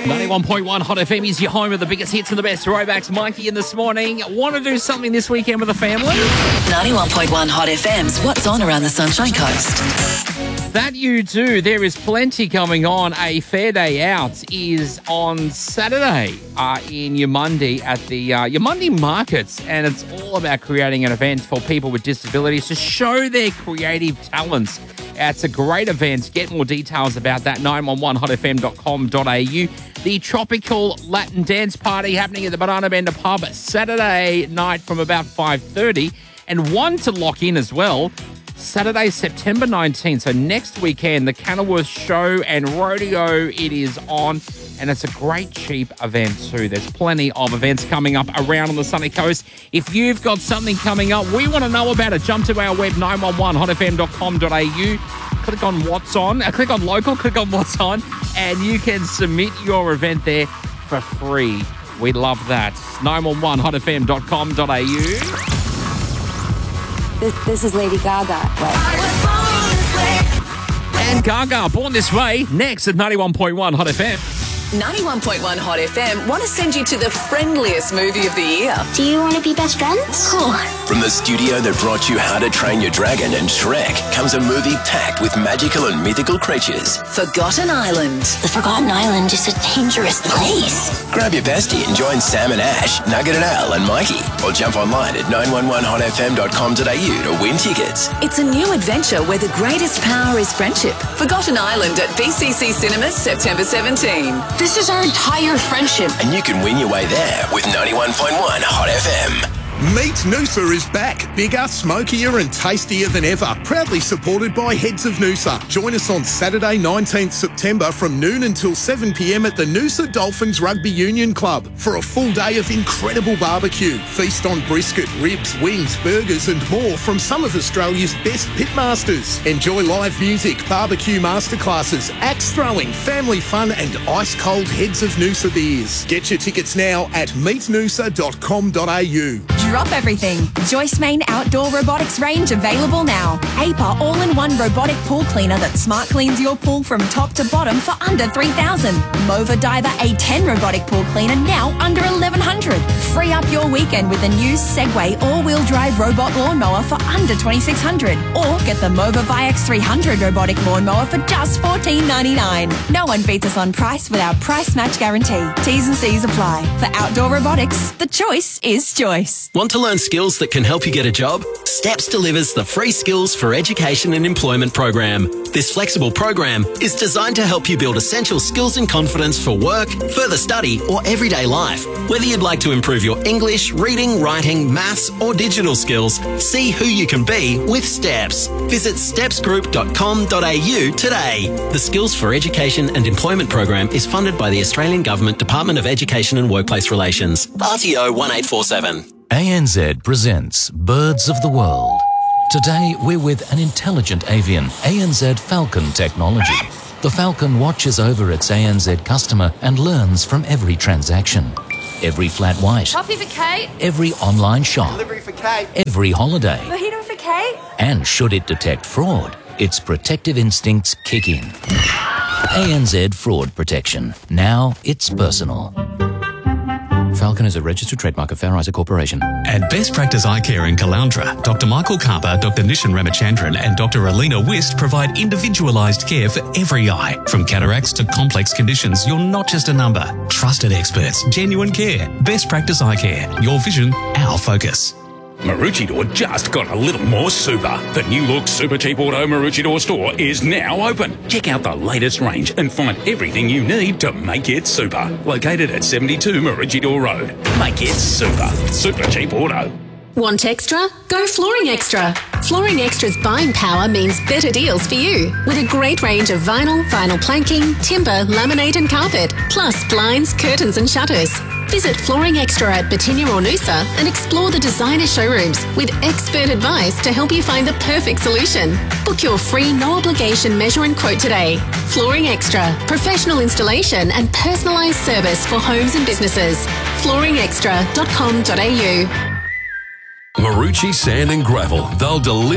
91.1 Hot FM is your home of the biggest hits and the best throwbacks. Mikey in this morning. Want to do something this weekend with the family? 91.1 Hot FM's What's On Around the Sunshine Coast. That you do. There is plenty coming on. A fair day out is on Saturday in Yamundi at the Yamundi Markets, and it's all about creating an event for people with disabilities to show their creative talents. It's a great event. Get more details about that, 911hotfm.com.au. The Tropical Latin Dance Party happening at the Banana Bender Pub Saturday night from about 5:30. And one to lock in as well, Saturday, September 19th. So next weekend, the Kenilworth Show and Rodeo, it is on. And it's a great cheap event too. There's plenty of events coming up around on the sunny coast. If you've got something coming up, we want to know about it. Jump to our web, 911hotfm.com.au. Click on What's On. Click on Local. Click on What's On. And you can submit your event there for free. We love that. 911hotfm.com.au. This is Lady Gaga. And Gaga, Born This Way, next at 91.1 Hot FM. 91.1 Hot FM want to send you to the friendliest movie of the year. Do you want to be best friends? Cool. From the studio that brought you How to Train Your Dragon and Shrek comes a movie packed with magical and mythical creatures. Forgotten Island. The Forgotten Island is a dangerous place. Grab your bestie and join Sam and Ash, Nugget and Al and Mikey. Or jump online at 911hotfm.com.au to win tickets. It's a new adventure where the greatest power is friendship. Forgotten Island at BCC Cinemas, September 17. This is our entire friendship. And you can win your way there with 91.1 Hot FM. Meat Noosa is back. Bigger, smokier and tastier than ever. Proudly supported by Heads of Noosa. Join us on Saturday 19th September from noon until 7 p.m. at the Noosa Dolphins Rugby Union Club for a full day of incredible barbecue. Feast on brisket, ribs, wings, burgers and more from some of Australia's best pitmasters. Enjoy live music, barbecue masterclasses, axe throwing, family fun and ice-cold Heads of Noosa beers. Get your tickets now at meetnoosa.com.au. Drop everything. Joyce Main Outdoor Robotics range available now. APA all-in-one robotic pool cleaner that smart cleans your pool from top to bottom for under $3,000. Mova Diver A10 robotic pool cleaner now under $1,100. Free up your weekend with the new Segway all-wheel drive robot lawnmower for under $2,600. Or get the Mova VX 300 robotic lawnmower for just $14.99. No one beats us on price with our price match guarantee. T's and C's apply. For outdoor robotics, the choice is Joyce. Want to learn skills that can help you get a job? STEPS delivers the free Skills for Education and Employment program. This flexible program is designed to help you build essential skills and confidence for work, further study or everyday life. Whether you'd like to improve your English, reading, writing, maths or digital skills, see who you can be with STEPS. Visit stepsgroup.com.au today. The Skills for Education and Employment program is funded by the Australian Government Department of Education and Workplace Relations. RTO 1847. ANZ presents Birds of the World. Today, we're with an intelligent avian, ANZ Falcon technology. The Falcon watches over its ANZ customer and learns from every transaction. Every flat white. Coffee for Kate. Every online shop. Delivery for Kate. Every holiday. Mojito for Kate. And should it detect fraud, its protective instincts kick in. ANZ Fraud Protection. Now it's personal. Falcon is a registered trademark of Fair Isaac Corporation. At Best Practice Eye Care in Caloundra, Dr. Michael Karpa, Dr. Nishan Ramachandran and Dr. Alina Wist provide individualised care for every eye. From cataracts to complex conditions, you're not just a number. Trusted experts, genuine care. Best Practice Eye Care. Your vision, our focus. Maroochydore just got a little more super. The new look Super Cheap Auto Maroochydore store is now open. Check out the latest range and find everything you need to make it super. Located at 72 Maroochydore Road. Make it super. Super Cheap Auto. Want extra? Go Flooring Extra. Flooring Extra's buying power means better deals for you. With a great range of vinyl planking, timber, laminate and carpet, plus blinds, curtains and shutters. Visit Flooring Extra at Batinia or Noosa and explore the designer showrooms with expert advice to help you find the perfect solution. Book your free no-obligation measure and quote today. Flooring Extra. Professional installation and personalised service for homes and businesses. flooringextra.com.au. Marucci Sand and Gravel. They'll deliver